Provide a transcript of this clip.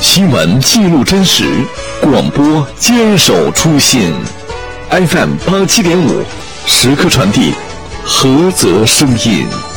新闻记录真实，广播坚守初心。FM 87.5，时刻传递菏泽声音。